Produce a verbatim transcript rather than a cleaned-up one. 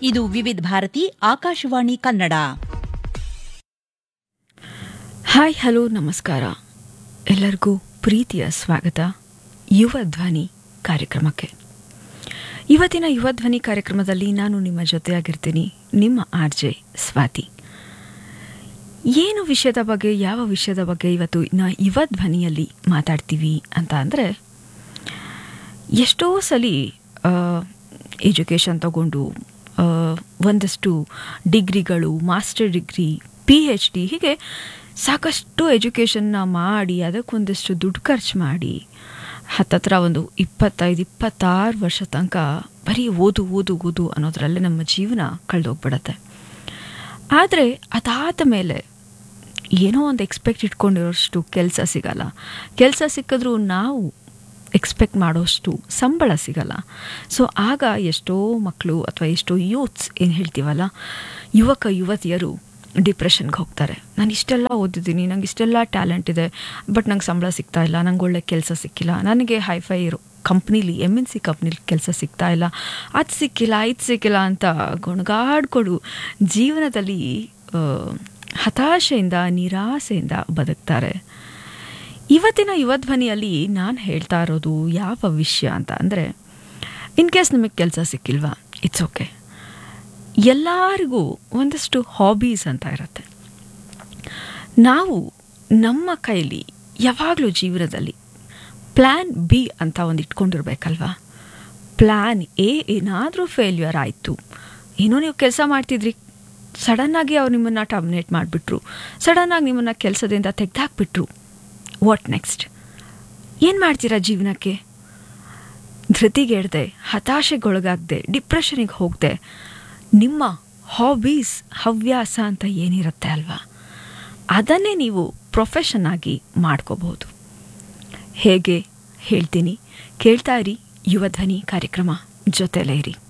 ಇದು ವಿವಿಧ Bharati Akashvani Kannada. Hi hello ನಮಸ್ಕಾರ, ಎಲ್ಲರಿಗೂ ಪ್ರೀತಿಯ ಸ್ವಾಗತ ಯುವ ಧ್ವನಿ ಕಾರ್ಯಕ್ರಮಕ್ಕೆ. ಇವತ್ತಿನ ಯುವ ಧ್ವನಿ ಕಾರ್ಯಕ್ರಮದಲ್ಲಿ ನಾನು ನಿಮ್ಮ ಜೊತೆಯಾಗಿರ್ತೀನಿ, ನಿಮ್ಮ ಆರ್ ಜೆ ಸ್ವಾತಿ. ಏನು ವಿಷಯದ ಬಗ್ಗೆ, ಯಾವ ವಿಷಯದ ಬಗ್ಗೆ ಇವತ್ತು ನಾ ಯುವ ಧ್ವನಿಯಲ್ಲಿ ಮಾತಾಡ್ತೀವಿ ಅಂತ ಅಂದರೆ, ಎಷ್ಟೋ ಸಲ ಎಜುಕೇಷನ್ ತಗೊಂಡು ಒಂದಷ್ಟು ಡಿಗ್ರಿಗಳು, master degree, P H D, ಹೀಗೆ ಸಾಕಷ್ಟು ಎಜುಕೇಷನ್ನ ಮಾಡಿ ಅದಕ್ಕೊಂದಷ್ಟು ದುಡ್ಡು ಖರ್ಚು ಮಾಡಿ ಹತ್ತತ್ರ ಒಂದು ಇಪ್ಪತ್ತೈದು ಇಪ್ಪತ್ತಾರು ವರ್ಷ ತನಕ ಬರೀ ಓದು ಓದು ಓದು ಅನ್ನೋದ್ರಲ್ಲೇ ನಮ್ಮ ಜೀವನ ಕಳೆದೋಗ್ಬಿಡತ್ತೆ. ಆದರೆ ಅದಾದ ಮೇಲೆ ಏನೋ ಒಂದು ಎಕ್ಸ್ಪೆಕ್ಟ್ ಇಟ್ಕೊಂಡಿರೋಷ್ಟು ಕೆಲಸ ಸಿಗಲ್ಲ. ಕೆಲಸ ಸಿಕ್ಕಿದ್ರೂ ನಾವು ಎಕ್ಸ್ಪೆಕ್ಟ್ ಮಾಡೋಷ್ಟು ಸಂಬಳ ಸಿಗಲ್ಲ. ಸೊ ಆಗ ಎಷ್ಟೋ ಮಕ್ಕಳು ಅಥವಾ ಎಷ್ಟೋ ಯೂತ್ಸ್ ಏನು ಹೇಳ್ತೀವಲ್ಲ, ಯುವಕ ಯುವತಿಯರು ಡಿಪ್ರೆಷನ್ಗೆ ಹೋಗ್ತಾರೆ. ನಾನು ಇಷ್ಟೆಲ್ಲ ಓದಿದ್ದೀನಿ, ನಂಗೆ ಇಷ್ಟೆಲ್ಲ ಟ್ಯಾಲೆಂಟ್ ಇದೆ, ಬಟ್ ನಂಗೆ ಸಂಬಳ ಸಿಗ್ತಾ ಇಲ್ಲ, ನಂಗೆ ಒಳ್ಳೆ ಕೆಲಸ ಸಿಕ್ಕಿಲ್ಲ, ನನಗೆ ಹೈಫೈ ಇರೋ ಕಂಪ್ನೀಲಿ ಎಮ್ ಎನ್ ಸಿ ಕಂಪ್ನೀಲಿ ಕೆಲಸ ಸಿಗ್ತಾ ಇಲ್ಲ, ಅದು ಸಿಕ್ಕಿಲ್ಲ ಇದು ಸಿಕ್ಕಿಲ್ಲ ಅಂತ ಗೊಣಗಾಡ್ಕೊಡು ಜೀವನದಲ್ಲಿ ಹತಾಶೆಯಿಂದ ನಿರಾಸೆಯಿಂದ ಬದುಕ್ತಾರೆ. ಇವತ್ತಿನ ಯುವ ಧ್ವನಿಯಲ್ಲಿ ನಾನು ಹೇಳ್ತಾ ಇರೋದು ಯಾವ ವಿಷಯ ಅಂತ ಅಂದರೆ, ಇನ್ ಕೇಸ್ ನಿಮಗೆ ಕೆಲಸ ಸಿಕ್ಕಿಲ್ವಾ, ಇಟ್ಸ್ ಓಕೆ. ಎಲ್ಲರಿಗೂ ಒಂದಷ್ಟು ಹಾಬೀಸ್ ಅಂತ ಇರುತ್ತೆ. ನಾವು ನಮ್ಮ ಕೈಲಿ ಯಾವಾಗಲೂ ಜೀವನದಲ್ಲಿ ಪ್ಲ್ಯಾನ್ ಬಿ ಅಂತ ಒಂದು ಇಟ್ಕೊಂಡಿರ್ಬೇಕಲ್ವಾ. ಪ್ಲ್ಯಾನ್ ಎ ಏನಾದರೂ ಫೇಲ್ಯೂರ್ ಆಯಿತು, ಏನೋ ನೀವು ಕೆಲಸ ಮಾಡ್ತಿದ್ರಿ, ಸಡನ್ನಾಗಿ ಅವ್ರು ನಿಮ್ಮನ್ನು ಟರ್ಮಿನೇಟ್ ಮಾಡಿಬಿಟ್ರು, ಸಡನ್ನಾಗಿ ನಿಮ್ಮನ್ನು ಕೆಲಸದಿಂದ ತೆಗೆದಾಕ್ಬಿಟ್ರು, ವಾಟ್ ನೆಕ್ಸ್ಟ್? ಏನು ಮಾಡ್ತೀರಾ ಜೀವನಕ್ಕೆ? ಧೃತಿಗೆಡದೆ, ಹತಾಶೆಗೊಳಗಾಗದೆ, ಡಿಪ್ರೆಷನಿಗೆ ಹೋಗದೆ ನಿಮ್ಮ ಹಾಬೀಸ್, ಹವ್ಯಾಸ ಅಂತ ಏನಿರುತ್ತೆ ಅಲ್ವಾ, ಅದನ್ನೇ ನೀವು ಪ್ರೊಫೆಷನ್ ಆಗಿ ಮಾಡ್ಕೋಬಹುದು. ಹೇಗೆ ಹೇಳ್ತೀನಿ, ಕೇಳ್ತಾ ಇರಿ ಯುವ ಧ್ವನಿ ಕಾರ್ಯಕ್ರಮ, ಜೊತೆಲೇ ಇರಿ.